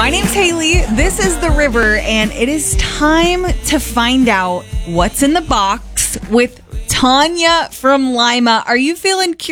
My name's Haley. This is The River, and it is time to find out what's in the box with Tanya from Lima. Are you feeling curious?